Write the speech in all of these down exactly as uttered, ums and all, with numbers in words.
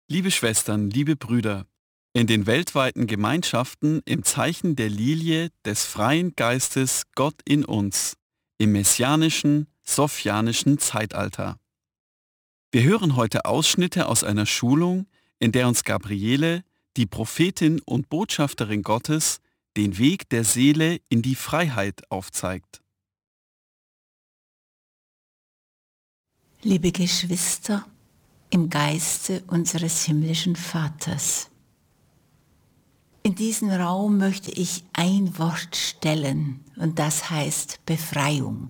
Liebe Schwestern, liebe Brüder, in den weltweiten Gemeinschaften im Zeichen der Lilie des freien Geistes Gott in uns, im messianischen, sophianischen Zeitalter. Wir hören heute Ausschnitte aus einer Schulung, in der uns Gabriele, die Prophetin und Botschafterin Gottes, den Weg der Seele in die Freiheit aufzeigt. Liebe Geschwister, im Geiste unseres himmlischen Vaters. In diesen Raum möchte ich ein Wort stellen, und das heißt Befreiung.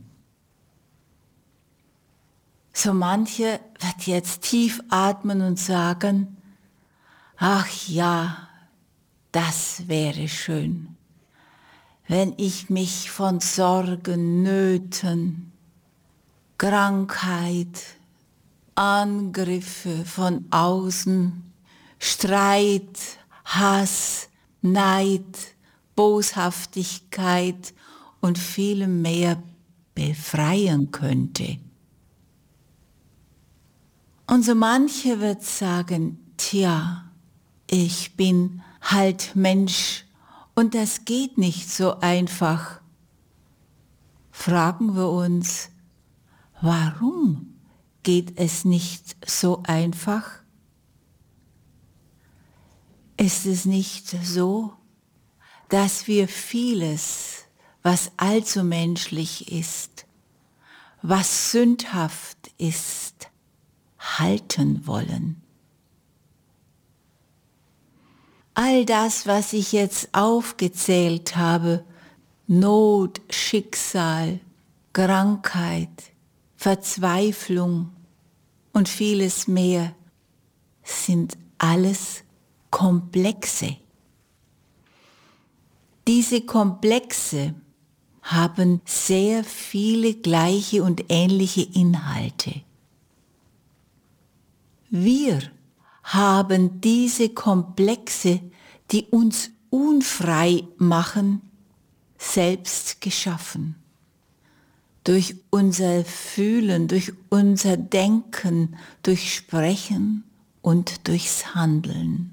So manche wird jetzt tief atmen und sagen, ach ja, das wäre schön, wenn ich mich von Sorgen, Nöten, Krankheit, Angriffe von außen, Streit, Hass, Neid, Boshaftigkeit und vielem mehr befreien könnte. Und so manche wird sagen, tja, ich bin halt Mensch und das geht nicht so einfach. Fragen wir uns, warum geht es nicht so einfach? Ist es nicht so, dass wir vieles, was allzu menschlich ist, was sündhaft ist, halten wollen? All das, was ich jetzt aufgezählt habe, Not, Schicksal, Krankheit, Verzweiflung und vieles mehr, sind alles Komplexe. Diese Komplexe haben sehr viele gleiche und ähnliche Inhalte. Wir haben diese Komplexe, die uns unfrei machen, selbst geschaffen. Durch unser Fühlen, durch unser Denken, durch Sprechen und durchs Handeln.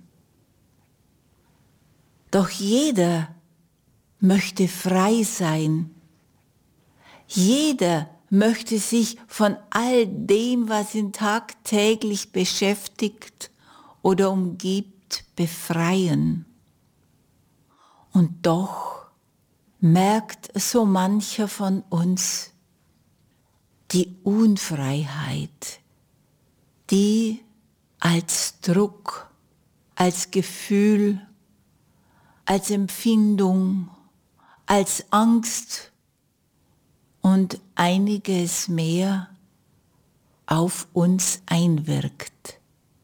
Doch jeder möchte frei sein. Jeder möchte sich von all dem, was ihn tagtäglich beschäftigt oder umgibt, befreien. Und doch merkt so mancher von uns die Unfreiheit, die als Druck, als Gefühl, als Empfindung, als Angst und einiges mehr auf uns einwirkt.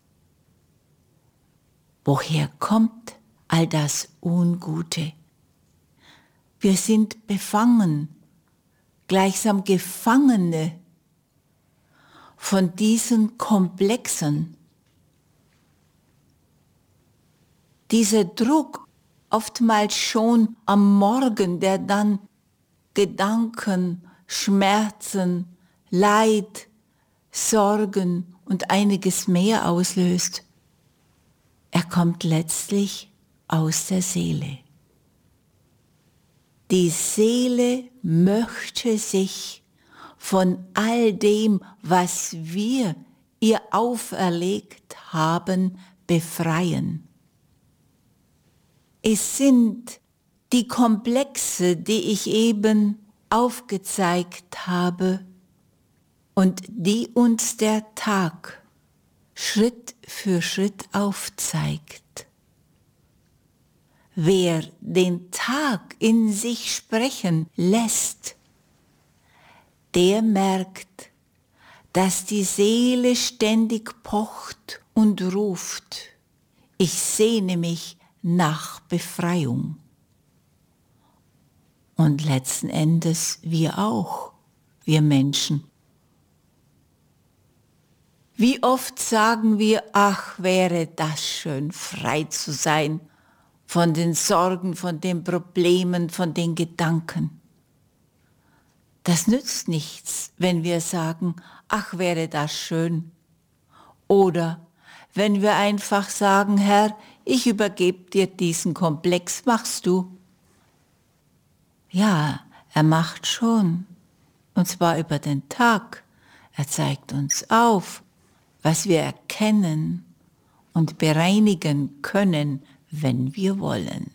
Woher kommt all das Ungute? Wir sind befangen, gleichsam Gefangene von diesen Komplexen. Dieser Druck, oftmals schon am Morgen, der dann Gedanken, Schmerzen, Leid, Sorgen und einiges mehr auslöst, er kommt letztlich aus der Seele. Die Seele möchte sich von all dem, was wir ihr auferlegt haben, befreien. Es sind die Komplexe, die ich eben aufgezeigt habe und die uns der Tag Schritt für Schritt aufzeigt. Wer den Tag in sich sprechen lässt, der merkt, dass die Seele ständig pocht und ruft. Ich sehne mich nach Befreiung. Und letzten Endes wir auch, wir Menschen. Wie oft sagen wir, ach, wäre das schön, frei zu sein von den Sorgen, von den Problemen, von den Gedanken. Das nützt nichts, wenn wir sagen, ach, wäre das schön. Oder wenn wir einfach sagen, Herr, ich übergebe dir diesen Komplex, machst du? Ja, er macht schon, und zwar über den Tag. Er zeigt uns auf, was wir erkennen und bereinigen können, wenn wir wollen.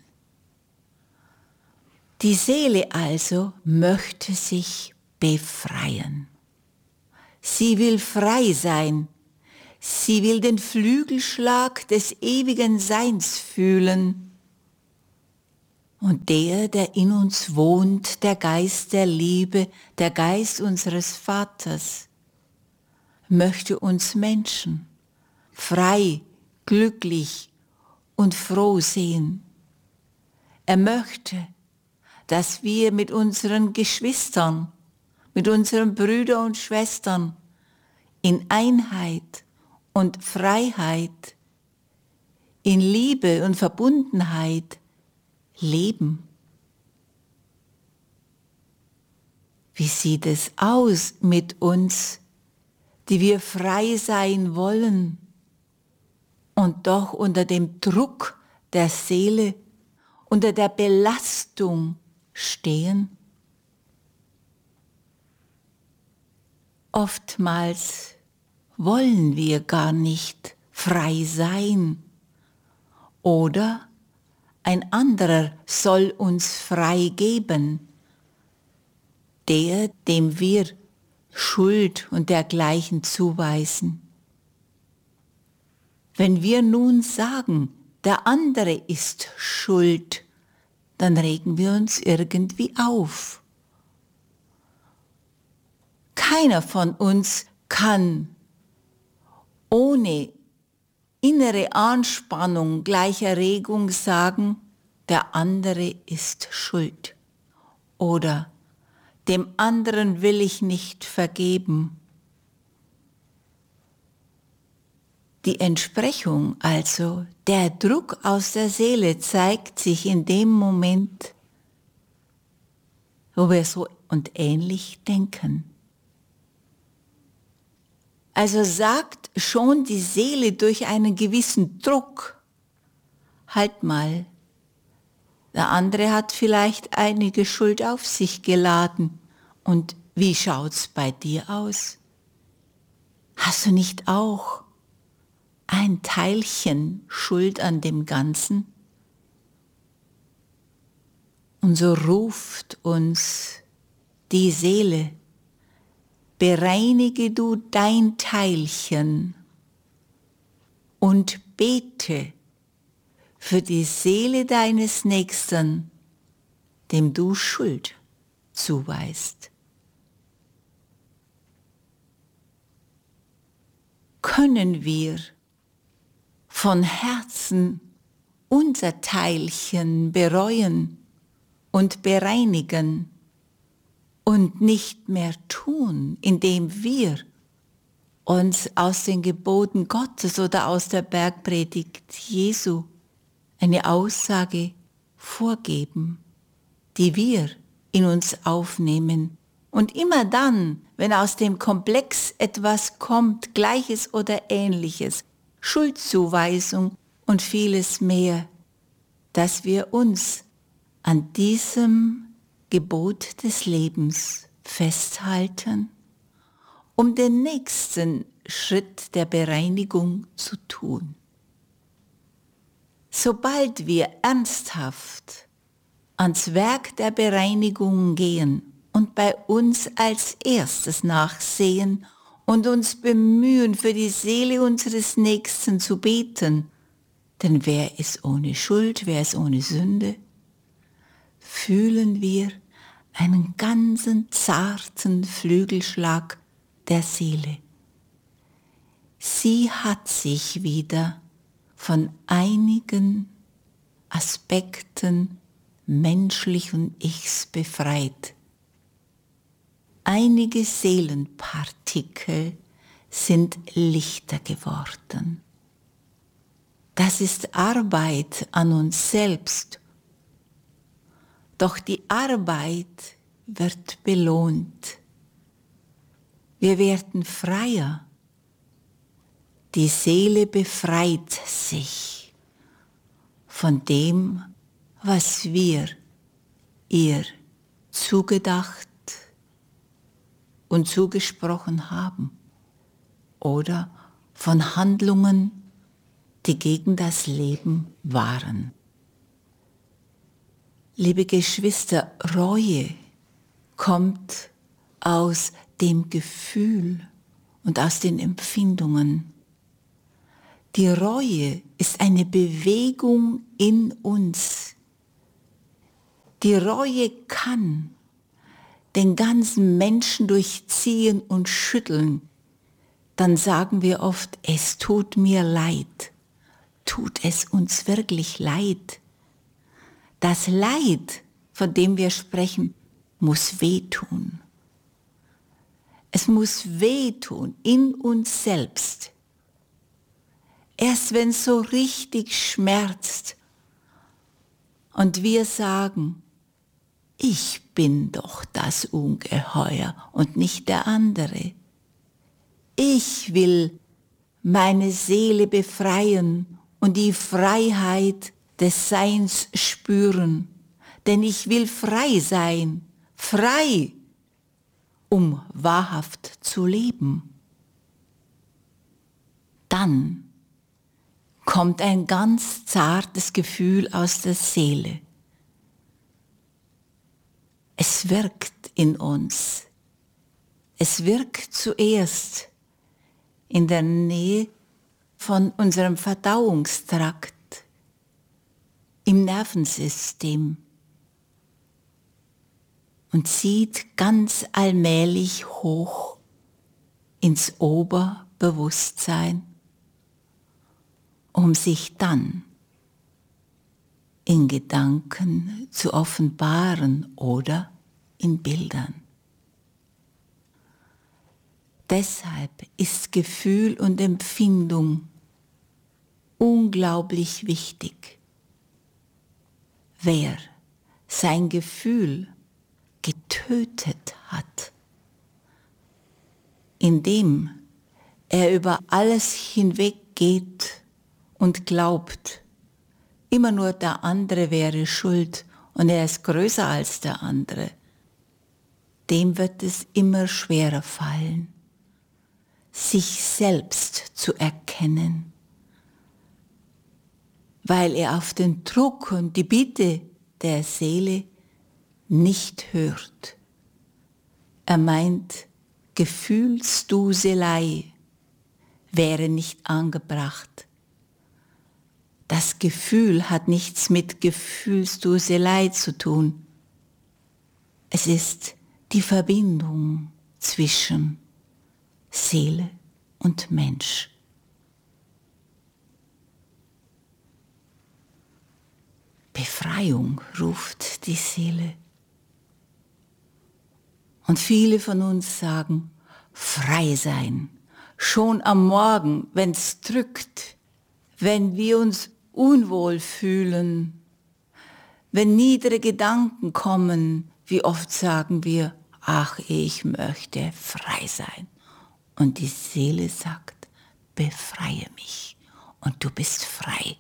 Die Seele also möchte sich befreien. Sie will frei sein. Sie will den Flügelschlag des ewigen Seins fühlen. Und der, der in uns wohnt, der Geist der Liebe, der Geist unseres Vaters, möchte uns Menschen frei, glücklich und froh sehen. Er möchte, dass wir mit unseren Geschwistern, mit unseren Brüdern und Schwestern in Einheit und Freiheit, in Liebe und Verbundenheit leben. Wie sieht es aus mit uns, die wir frei sein wollen und doch unter dem Druck der Seele, unter der Belastung stehen? Oftmals wollen wir gar nicht frei sein oder ein anderer soll uns frei geben, der, dem wir Schuld und dergleichen zuweisen. Wenn wir nun sagen, der andere ist schuld, dann regen wir uns irgendwie auf. Keiner von uns kann ohne innere Anspannung, gleicher Regung sagen, der andere ist schuld oder dem anderen will ich nicht vergeben. Die Entsprechung, also der Druck aus der Seele, zeigt sich in dem Moment, wo wir so und ähnlich denken. Also sagt schon die Seele durch einen gewissen Druck, halt mal, der andere hat vielleicht einige Schuld auf sich geladen. Und wie schaut's bei dir aus? Hast du nicht auch ein Teilchen Schuld an dem Ganzen? Und so ruft uns die Seele, bereinige du dein Teilchen und bete für die Seele deines Nächsten, dem du Schuld zuweist. Können wir von Herzen unser Teilchen bereuen und bereinigen und nicht mehr tun, indem wir uns aus den Geboten Gottes oder aus der Bergpredigt Jesu eine Aussage vorgeben, die wir in uns aufnehmen. Und immer dann, wenn aus dem Komplex etwas kommt, Gleiches oder Ähnliches, Schuldzuweisung und vieles mehr, dass wir uns an diesem Gebot des Lebens festhalten, um den nächsten Schritt der Bereinigung zu tun. Sobald wir ernsthaft ans Werk der Bereinigung gehen und bei uns als erstes nachsehen und uns bemühen, für die Seele unseres Nächsten zu beten, denn wer ist ohne Schuld, wer ist ohne Sünde, fühlen wir einen ganzen zarten Flügelschlag der Seele. Sie hat sich wieder von einigen Aspekten menschlichen Ichs befreit. Einige Seelenpartikel sind lichter geworden. Das ist Arbeit an uns selbst. Doch die Arbeit wird belohnt. Wir werden freier. Die Seele befreit sich von dem, was wir ihr zugedacht und zugesprochen haben oder von Handlungen, die gegen das Leben waren. Liebe Geschwister, Reue kommt aus dem Gefühl und aus den Empfindungen. Die Reue ist eine Bewegung in uns. Die Reue kann den ganzen Menschen durchziehen und schütteln. Dann sagen wir oft, es tut mir leid. Tut es uns wirklich leid? Das Leid, von dem wir sprechen, muss wehtun. Es muss wehtun in uns selbst. Erst wenn es so richtig schmerzt und wir sagen, ich bin doch das Ungeheuer und nicht der andere. Ich will meine Seele befreien und die Freiheit des Seins spüren, denn ich will frei sein, frei, um wahrhaft zu leben. Dann kommt ein ganz zartes Gefühl aus der Seele. Es wirkt in uns. Es wirkt zuerst in der Nähe von unserem Verdauungstrakt, im Nervensystem und zieht ganz allmählich hoch ins Oberbewusstsein, um sich dann in Gedanken zu offenbaren oder in Bildern. Deshalb ist Gefühl und Empfindung unglaublich wichtig. Wer sein Gefühl getötet hat, indem er über alles hinweggeht und glaubt, immer nur der andere wäre schuld und er ist größer als der andere, dem wird es immer schwerer fallen, sich selbst zu erkennen, weil er auf den Druck und die Bitte der Seele nicht hört. Er meint, Gefühlsduselei wäre nicht angebracht. Das Gefühl hat nichts mit Gefühlsduselei zu tun. Es ist die Verbindung zwischen Seele und Mensch. Befreiung ruft die Seele. Und viele von uns sagen, frei sein, schon am Morgen, wenn es drückt, wenn wir uns unwohl fühlen, wenn niedere Gedanken kommen, wie oft sagen wir, ach, ich möchte frei sein. Und die Seele sagt, befreie mich und du bist frei.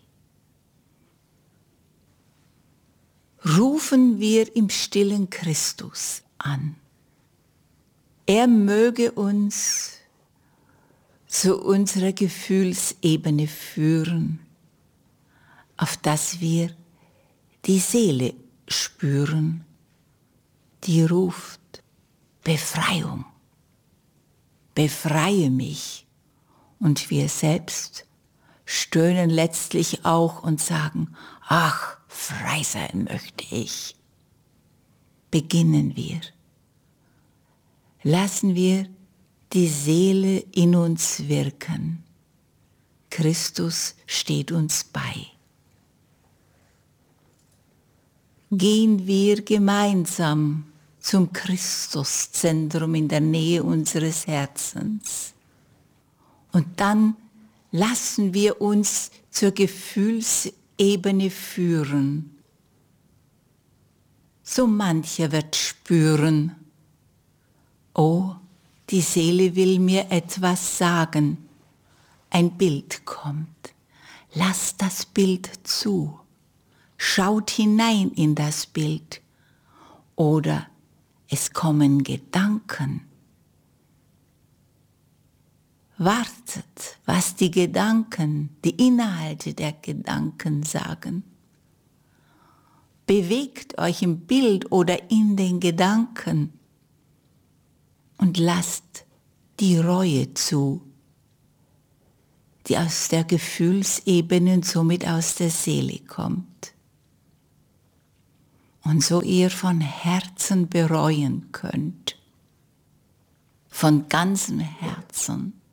Rufen wir im stillen Christus an. Er möge uns zu unserer Gefühlsebene führen, auf dass wir die Seele spüren, die ruft, Befreiung, befreie mich. Und wir selbst stöhnen letztlich auch und sagen, ach, frei sein möchte ich. Beginnen wir. Lassen wir die Seele in uns wirken. Christus steht uns bei. Gehen wir gemeinsam zum Christuszentrum in der Nähe unseres Herzens. Und dann lassen wir uns zur Gefühlsebene führen. So mancher wird spüren, oh, die Seele will mir etwas sagen, ein Bild kommt, lasst das Bild zu, schaut hinein in das Bild. Oder es kommen Gedanken. Wartet, was die Gedanken, die Inhalte der Gedanken sagen. Bewegt euch im Bild oder in den Gedanken und lasst die Reue zu, die aus der Gefühlsebene und somit aus der Seele kommt. Und so ihr von Herzen bereuen könnt, von ganzem Herzen,